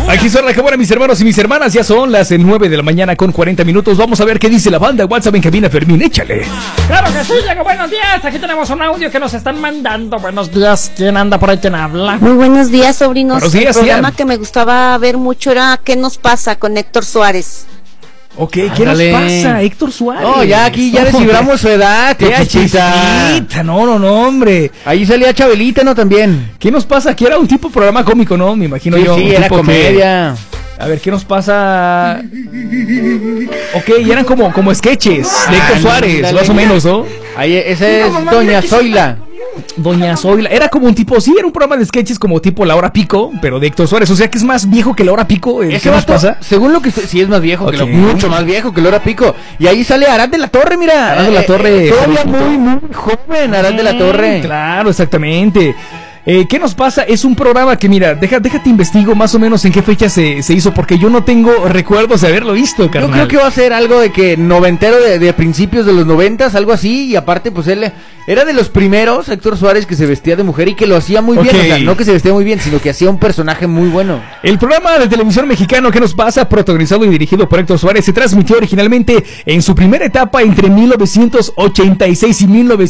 Aquí son la cámara, mis hermanos y mis hermanas. Ya son las 9 de la mañana con 40 minutos. Vamos a ver qué dice la banda. WhatsApp en cabina, Fermín, échale. Claro que sí, llega. Buenos días. Aquí tenemos un audio que nos están mandando. Buenos días. ¿Quién anda por ahí? ¿Quién habla? Muy buenos días, sobrinos. Buenos días, el programa Ian. que me gustaba ver mucho era ¿Qué nos pasa? Con Héctor Suárez. Ok, ¿qué nos pasa, Héctor Suárez? No, ya aquí ya desciframos su edad, qué chichita. chiquita. No, hombre. Ahí salía Chabelita, ¿no? También. ¿Qué nos pasa? Aquí era un tipo de programa cómico, ¿no? Me imagino Sí, yo. sí, un era tipo comedia. A ver, ¿qué nos pasa? Ok, y eran como sketches de Héctor Suárez, Ándale. más o menos, ¿no? Ahí, esa es Doña Zoila. Doña Zoila, era como un tipo, sí, era un programa de sketches como tipo La Hora Pico, pero de Héctor Suárez, o sea que es más viejo que La Hora Pico. Ese ¿Qué nos vato, pasa? según lo que sí es más viejo, Ok. mucho más viejo que Lora Pico. Y ahí sale Arad de la Torre, mira. Arad de la Torre. Todavía muy joven, Arad de la Torre. Claro, exactamente. ¿Qué nos pasa? Es un programa que, mira, déjate investigo más o menos en qué fecha se hizo, porque yo no tengo recuerdos de haberlo visto, carnal. Yo creo que va a ser algo de que noventero de principios de los 90s, algo así. Y aparte, pues él era de los primeros, Héctor Suárez, que se vestía de mujer y que lo hacía muy bien. Ok. O sea, no que se vestía muy bien, sino que hacía un personaje muy bueno. El programa de televisión mexicano ¿Qué nos pasa? Protagonizado y dirigido por Héctor Suárez, se transmitió originalmente en su primera etapa entre 1986 y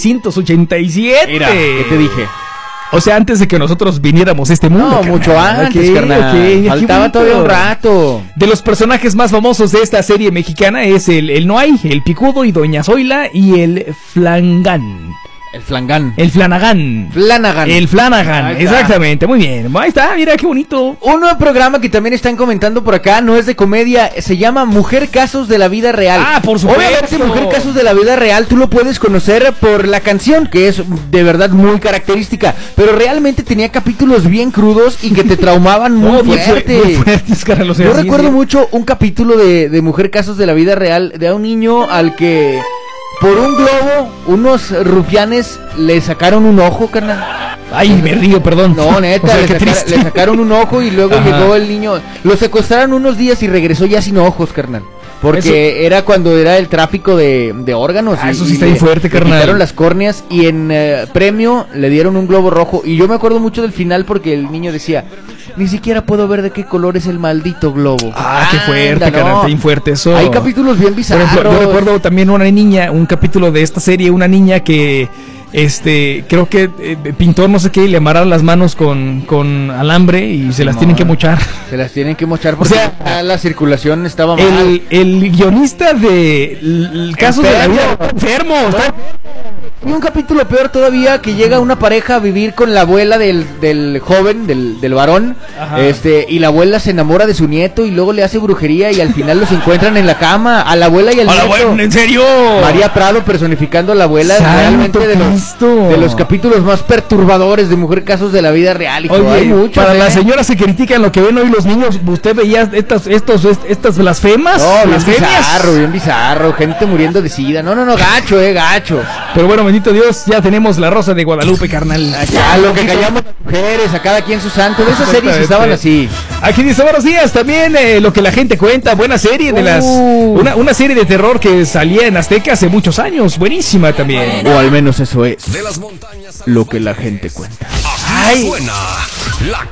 1987. Mira, ¿qué te dije? O sea, antes de que nosotros viniéramos a este mundo. No, carnal. mucho antes, Ok, carnal. ok, qué Faltaba bonito. todavía un rato. De los personajes más famosos de esta serie mexicana es el Noay, el Picudo y Doña Zoila y el Flangán. El Flangán. El Flanagan. Flanagan. El Flanagan, Ahí está. exactamente, muy bien. Ahí está, mira qué bonito. Un nuevo programa que también están comentando por acá, no es de comedia, se llama Mujer Casos de la Vida Real. Ah, por supuesto. Obviamente Mujer Casos de la Vida Real tú lo puedes conocer por la canción, que es de verdad muy característica, pero realmente tenía capítulos bien crudos y que te traumaban muy fuerte. Muy fuertes, carnal, o sea, Yo sí, recuerdo sí. mucho un capítulo de Mujer Casos de la Vida Real, de un niño al que por un globo unos rufianes le sacaron un ojo, carnal. Ay, me río, perdón. No, neta, O sea, le, qué triste. le sacaron un ojo y luego Ajá. llegó el niño. Lo secuestraron unos días y regresó ya sin ojos, carnal. Porque era cuando era el tráfico de órganos. Ah, y- eso sí y está le- bien fuerte, le carnal. quitaron las córneas y en premio le dieron un globo rojo. Y yo me acuerdo mucho del final porque el niño decía: ni siquiera puedo ver de qué color es el maldito globo. Ah, qué fuerte, Anda, carnal, no. bien fuerte eso. Hay capítulos bien Por bizarros. ejemplo, yo recuerdo también una niña, un capítulo de esta serie, una niña que creo que pintó no sé qué y le amarraron las manos con alambre y se las tienen que mochar. Se las tienen que mochar porque O sea, ya la circulación estaba mal. El guionista de el caso de la vida enfermo. Y un capítulo peor todavía, que llega una pareja a vivir con la abuela del joven, del varón. Ajá. Y la abuela se enamora de su nieto y luego le hace brujería y al final los encuentran en la cama, a la abuela y al Hola, nieto. bueno, ¿en serio? María Prado personificando a la abuela, Santo realmente Cristo. de los capítulos más perturbadores de Mujer Casos de la Vida Real. Hijo. Oye, Hay muchos, para ¿eh? las señoras que critican lo que ven hoy los niños, ¿usted veía estas blasfemas? No, bien ¿Blasfemias? bien bizarro, gente muriendo de sida. No, gacho, gacho. Pero bueno, bendito Dios, ya tenemos La Rosa de Guadalupe, carnal. A lo que callamos las mujeres, a cada quien su santo. De esas series estaban así. Aquí dice buenos días, también lo que la gente cuenta, buena serie de las una serie de terror que salía en Azteca hace muchos años, buenísima también. O al menos eso es De las montañas lo que la gente cuenta. así suena la